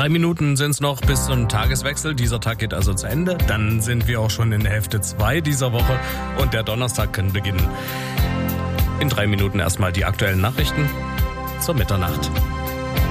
3 Minuten sind es noch bis zum Tageswechsel. Dieser Tag geht also zu Ende. Dann sind wir auch schon in Hälfte 2 dieser Woche und der Donnerstag kann beginnen. In 3 Minuten erstmal die aktuellen Nachrichten zur Mitternacht.